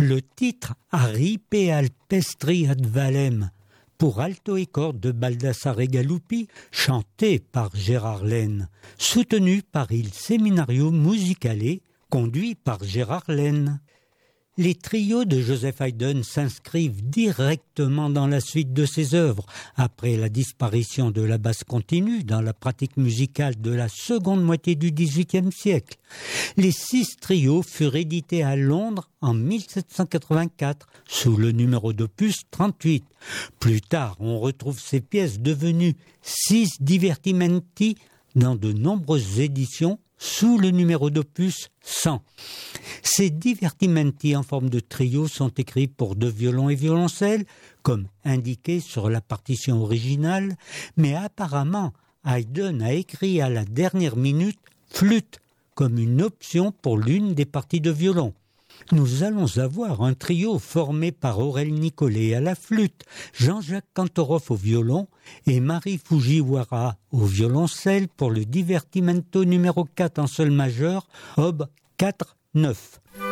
Le titre Arripe alpestri ad valem pour alto et cordes de Baldassare Galuppi, chanté par Gérard Laine, soutenu par Il Seminario Musicale, conduit par Gérard Laine. Les trios de Joseph Haydn s'inscrivent directement dans la suite de ses œuvres, après la disparition de la basse continue dans la pratique musicale de la seconde moitié du XVIIIe siècle. Les 6 trios furent édités à Londres en 1784, sous le numéro d'opus 38. Plus tard, on retrouve ces pièces devenues 6 divertimenti dans de nombreuses éditions, sous le numéro d'opus 100. Ces divertimenti en forme de trio sont écrits pour 2 violons et violoncelle, comme indiqué sur la partition originale, mais apparemment, Haydn a écrit à la dernière minute flûte, comme une option pour l'une des parties de violon. Nous allons avoir un trio formé par Aurel Nicolet à la flûte, Jean-Jacques Kantorov au violon et Marie Fujiwara au violoncelle pour le divertimento numéro 4 en sol majeur, Ob 4-9.